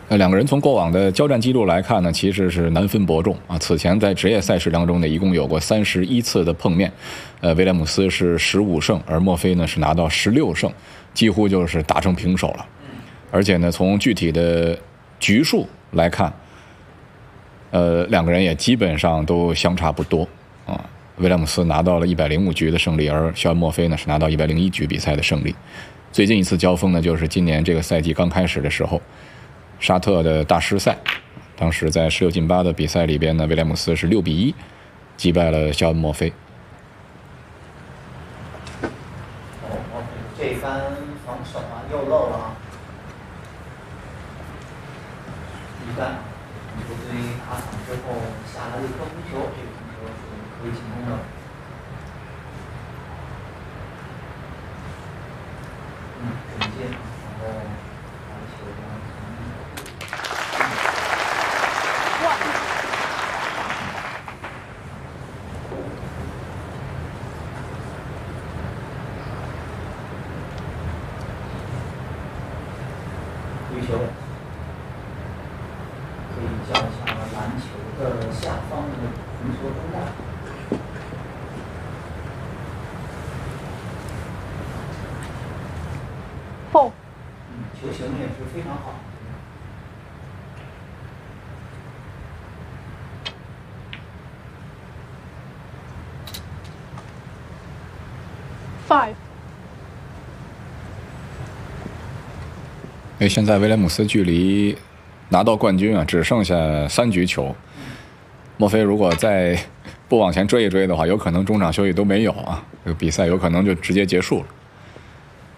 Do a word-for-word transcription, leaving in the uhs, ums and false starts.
呃，两个人从过往的交战记录来看呢，其实是难分伯仲啊。此前在职业赛事当中呢，一共有过三十一次的碰面，呃，威廉姆斯是十五胜，而墨菲呢是拿到十六胜，几乎就是打成平手了。而且呢，从具体的局数来看，呃，两个人也基本上都相差不多啊。威廉姆斯拿到了一百零五局的胜利，而肖恩·墨菲呢是拿到一百零一局比赛的胜利。最近一次交锋呢，就是今年这个赛季刚开始的时候。沙特的大师赛，当时在十六进八的比赛里边呢，威廉姆斯是六比一击败了肖恩·墨菲。 哦，墨菲这番防守啊，又漏了啊！一般球队打场之后下来的一颗红球，这个红球是可以进攻的。嗯，准进，然后把球呢。回球可以叫一下篮球的下方的红球中带。 后。 嗯，球形也是非常好。 Five。 因为现在威廉姆斯距离拿到冠军啊只剩下三局球，墨菲如果再不往前追一追的话，有可能中场休息都没有啊，这个比赛有可能就直接结束了。